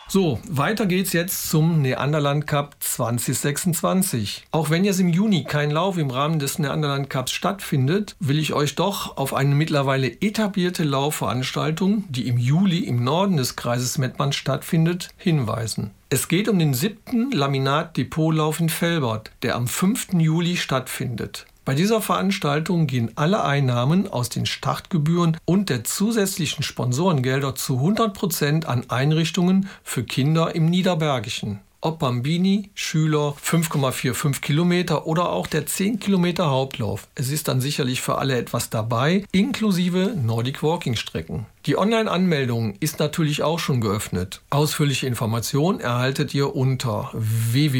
So, weiter geht's jetzt zum Neanderland Cup 2026. Auch wenn jetzt im Juni kein Lauf im Rahmen des Neanderland Cups stattfindet, will ich euch doch auf eine mittlerweile etablierte Laufveranstaltung, die im Juli im Norden des Kreises Mettmann stattfindet, hinweisen. Es geht um den 7. Laminat-Depotlauf in Velbert, der am 5. Juli stattfindet. Bei dieser Veranstaltung gehen alle Einnahmen aus den Startgebühren und der zusätzlichen Sponsorengelder zu 100% an Einrichtungen für Kinder im Niederbergischen. Ob Bambini, Schüler, 5,45 Kilometer oder auch der 10 Kilometer Hauptlauf. Es ist dann sicherlich für alle etwas dabei, inklusive Nordic Walking Strecken. Die Online-Anmeldung ist natürlich auch schon geöffnet. Ausführliche Informationen erhaltet ihr unter www